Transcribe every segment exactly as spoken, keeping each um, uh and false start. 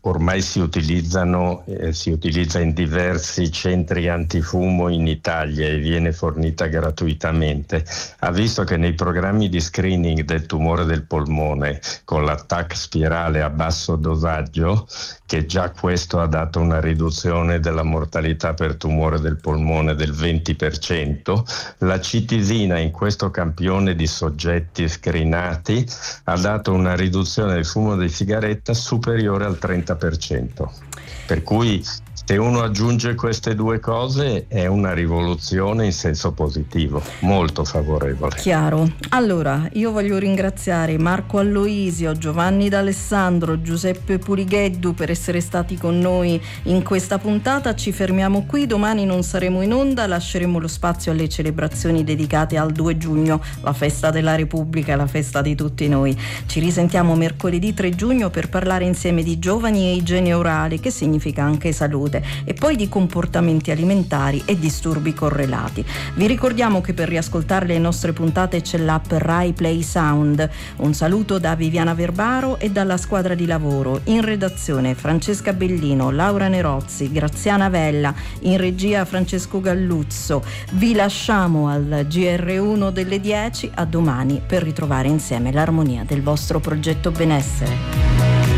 ormai si utilizzano, eh, si utilizza in diversi centri antifumo in Italia e viene fornita gratuitamente. Ha visto che nei programmi di screening del tumore del polmone con l'attacco spirale a basso dosaggio, che già questo ha dato una riduzione della mortalità per tumore del polmone del venti per cento, la citisina in questo campione di soggetti screenati ha dato una riduzione del fumo di sigaretta superiore al trenta per cento. Per cui se uno aggiunge queste due cose è una rivoluzione in senso positivo, molto favorevole. Chiaro. Allora, io voglio ringraziare Marco Alloisio, Giovanni D'Alessandro, Giuseppe Purigheddu per essere stati con noi in questa puntata. Ci fermiamo qui, domani non saremo in onda, lasceremo lo spazio alle celebrazioni dedicate al due giugno, la festa della Repubblica, la festa di tutti noi. Ci risentiamo mercoledì tre giugno per parlare insieme di giovani e igiene orale, che significa anche salute, e poi di comportamenti alimentari e disturbi correlati. Vi ricordiamo che per riascoltare le nostre puntate c'è l'app Rai Play Sound. Un saluto da Viviana Verbaro e dalla squadra di lavoro. In redazione Francesca Bellino, Laura Nerozzi, Graziana Vella, in regia Francesco Galluzzo. Vi lasciamo al G R uno delle dieci, a domani per ritrovare insieme l'armonia del vostro progetto benessere.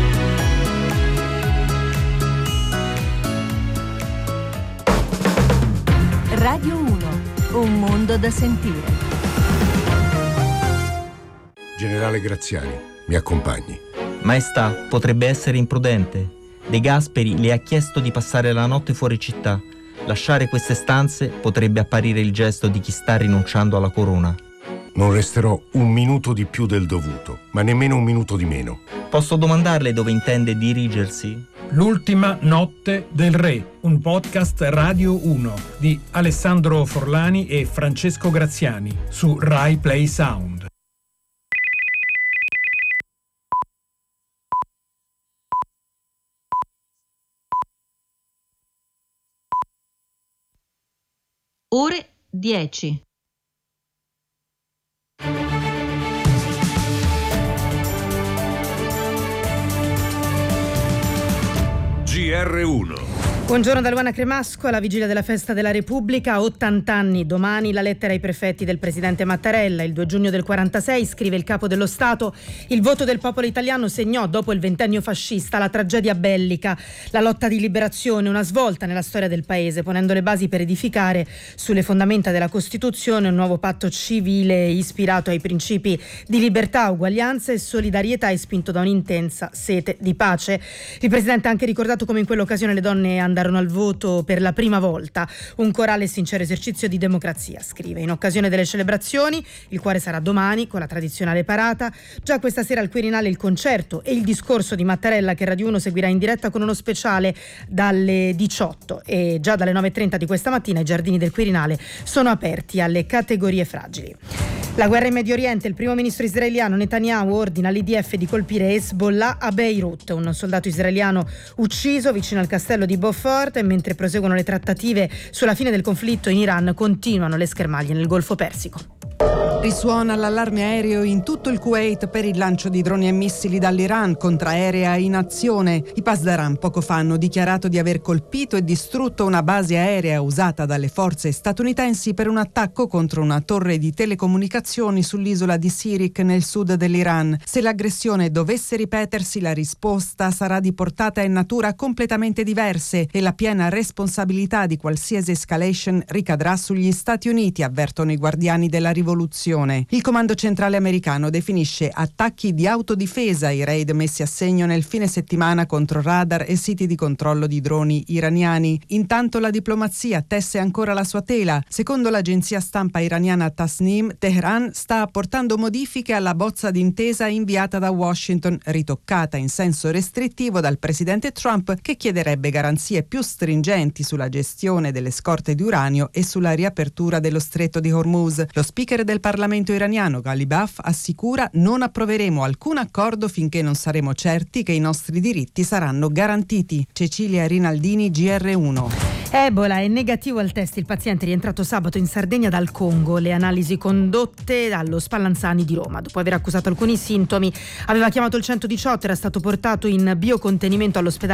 Radio uno, un mondo da sentire. Generale Graziani, mi accompagni. Maestà, potrebbe essere imprudente. De Gasperi le ha chiesto di passare la notte fuori città. Lasciare queste stanze potrebbe apparire il gesto di chi sta rinunciando alla corona. Non resterò un minuto di più del dovuto, ma nemmeno un minuto di meno. Posso domandarle dove intende dirigersi? L'ultima notte del re, un podcast Radio uno di Alessandro Forlani e Francesco Graziani su Rai Play Sound. Ore dieci. G R uno. Buongiorno da Luana Cremasco. Alla vigilia della festa della Repubblica, ottanta anni, domani la lettera ai prefetti del presidente Mattarella. Il due giugno del quarantasei, scrive il capo dello Stato, il voto del popolo italiano segnò, dopo il ventennio fascista, la tragedia bellica, la lotta di liberazione, una svolta nella storia del paese, ponendo le basi per edificare sulle fondamenta della Costituzione un nuovo patto civile ispirato ai principi di libertà, uguaglianza e solidarietà e spinto da un'intensa sete di pace. Il presidente ha anche ricordato come in quell'occasione le donne andarono al voto per la prima volta, un corale e sincero esercizio di democrazia, scrive. In occasione delle celebrazioni, il cuore sarà domani con la tradizionale parata. Già questa sera al Quirinale il concerto e il discorso di Mattarella, che Radio uno seguirà in diretta con uno speciale dalle diciotto, e già dalle nove e trenta di questa mattina i giardini del Quirinale sono aperti alle categorie fragili. La guerra in Medio Oriente, il primo ministro israeliano Netanyahu ordina all'I D F di colpire Hezbollah a Beirut, un soldato israeliano ucciso vicino al castello di Beaufort, e mentre proseguono le trattative sulla fine del conflitto in Iran continuano le schermaglie nel Golfo Persico. Risuona l'allarme aereo in tutto il Kuwait per il lancio di droni e missili dall'Iran, contraerea in azione. I Pasdaran poco fa hanno dichiarato di aver colpito e distrutto una base aerea usata dalle forze statunitensi per un attacco contro una torre di telecomunicazioni sull'isola di Sirik nel sud dell'Iran. Se l'aggressione dovesse ripetersi, la risposta sarà di portata e natura completamente diverse e la piena responsabilità di qualsiasi escalation ricadrà sugli Stati Uniti, avvertono i guardiani della rivoluzione. Il comando centrale americano definisce attacchi di autodifesa i raid messi a segno nel fine settimana contro radar e siti di controllo di droni iraniani. Intanto la diplomazia tesse ancora la sua tela. Secondo l'agenzia stampa iraniana Tasnim, Teheran sta apportando modifiche alla bozza d'intesa inviata da Washington, ritoccata in senso restrittivo dal presidente Trump, che chiederebbe garanzie più stringenti sulla gestione delle scorte di uranio e sulla riapertura dello stretto di Hormuz. Lo speaker del Parlamento iraniano Ghalibaf assicura: non approveremo alcun accordo finché non saremo certi che i nostri diritti saranno garantiti. Cecilia Rinaldini, G R uno. Ebola, è negativo al test il paziente rientrato sabato in Sardegna dal Congo. Le analisi condotte dallo Spallanzani di Roma. Dopo aver accusato alcuni sintomi aveva chiamato il centodiciotto, era stato portato in biocontenimento all'ospedale